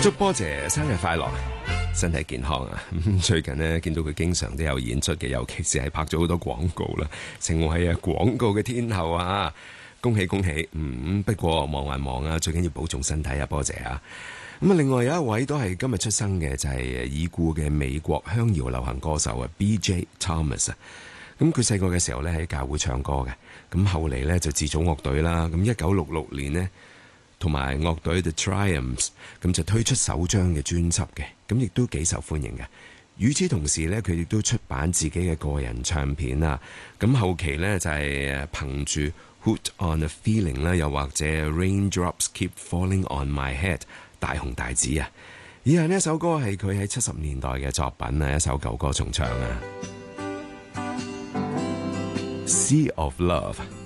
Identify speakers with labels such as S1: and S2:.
S1: 祝波姐生日快樂，身體健康啊！最近呢，見到佢經常都有演出嘅，尤其是係拍咗好多廣告啦，成為廣告嘅天后啊！恭喜恭喜！不過忙還忙啊，最緊要保重身體啊，波姐啊！另外有一位都係今日出生嘅，就係已故嘅美國鄉謠流行歌手啊 B.J. Thomas 啊！佢細個嘅時候咧喺教會唱歌嘅，咁後嚟咧就自組樂隊啦。咁1966年呢，同埋樂隊 The Triumphs 咁就推出首張嘅專輯嘅，咁亦都幾受歡迎嘅。與此同時咧，佢亦都出版自己嘅個人唱片啊。咁後期咧就係憑住 Hooked on a Feeling 啦，又或者 Raindrops Keep Falling on My Head 大紅大紫啊。以下呢一首歌係佢喺70年代嘅作品啊，一首舊歌重唱啊，Sea of Love。